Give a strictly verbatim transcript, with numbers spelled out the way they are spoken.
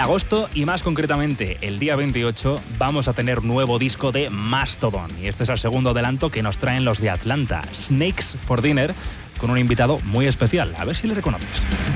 agosto y más concretamente el día veintiocho vamos a tener nuevo disco de Mastodon y este es el segundo adelanto que nos traen los de Atlanta, Snakes for Dinner, con un invitado muy especial. A ver si le reconoces.